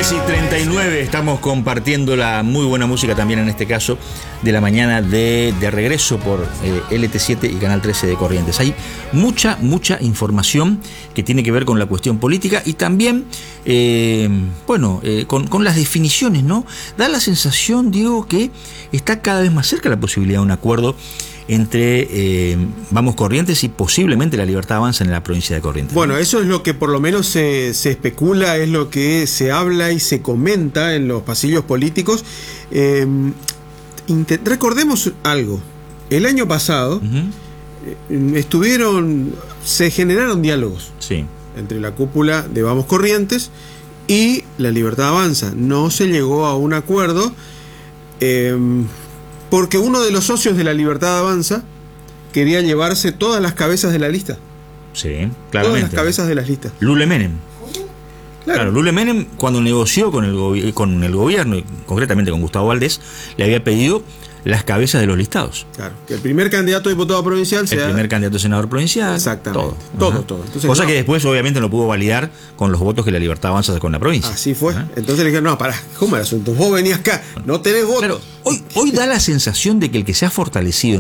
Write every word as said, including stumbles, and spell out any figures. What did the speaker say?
diez y treinta y nueve, estamos compartiendo la muy buena música también en este caso de la mañana de, de regreso por eh, L T siete y Canal trece de Corrientes. Hay mucha, mucha información que tiene que ver con la cuestión política y también, eh, bueno, eh, con, con las definiciones, ¿no? Da la sensación, Diego, que está cada vez más cerca la posibilidad de un acuerdo entre eh, Vamos Corrientes y posiblemente La Libertad Avanza en la provincia de Corrientes. Bueno, eso es lo que por lo menos se, se especula, es lo que se habla y se comenta en los pasillos políticos. Eh, recordemos algo, el año pasado uh-huh. eh, estuvieron, se generaron diálogos sí. entre la cúpula de Vamos Corrientes y La Libertad Avanza. No se llegó a un acuerdo eh, porque uno de los socios de La Libertad Avanza quería llevarse todas las cabezas de la lista. Sí, claramente. Todas las cabezas de las listas. Lule Menem. Claro. Claro, Lule Menem, cuando negoció con el, gobi- con el gobierno, y concretamente con Gustavo Valdés, le había pedido las cabezas de los listados. Claro, que el primer candidato a diputado provincial sea... El primer candidato a senador provincial. Exactamente. Todo, todo, todo. Entonces, cosa no. que después obviamente no pudo validar con los votos que La Libertad Avanza sacó en la provincia. Así fue. ¿Ah? Entonces le dijeron, no, pará, ¿cómo era el asunto? Vos venías acá, no tenés votos. Claro, hoy, hoy da la sensación de que el que se ha fortalecido